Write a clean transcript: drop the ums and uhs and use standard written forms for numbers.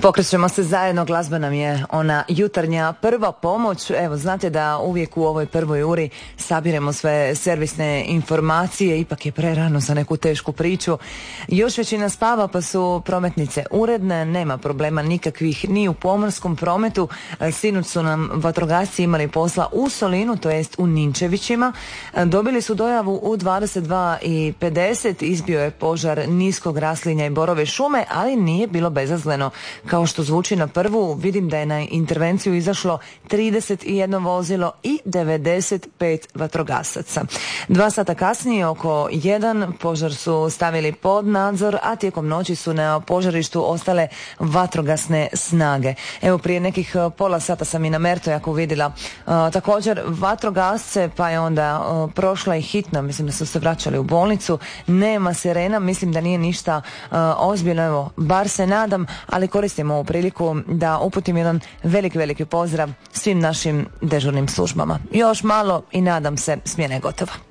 Pokrećemo se zajedno, glazba nam je ona jutarnja prva pomoć. Evo, znate da uvijek u ovoj prvoj uri sabiremo sve servisne informacije, ipak je prerano za neku tešku priču. Još većina spava pa su prometnice uredne, nema problema nikakvih ni u pomorskom prometu. Sinoć su nam vatrogasci imali posla u Solinu, to jest u Ninčevićima. Dobili su dojavu u 22:50, izbio je požar niskog raslinja i borove šume, ali nije bilo bezazleno kao što zvuči na prvu. Vidim da je na intervenciju izašlo 31 vozilo i 95 vatrogasaca. 2 sata kasnije, oko 1, požar su stavili pod nadzor, a tijekom noći su na požarištu ostale vatrogasne snage. Evo, prije nekih pola sata sam i na Mertojaku vidjela također vatrogasce, pa je onda prošla i hitna, mislim da su se vraćali u bolnicu. Nema sirena, mislim da nije ništa ozbiljno, evo, bar se nadam, ali koristimo ovu priliku da uputim jedan veliki pozdrav svim našim dežurnim službama. Još malo i nadam se smjena je gotova.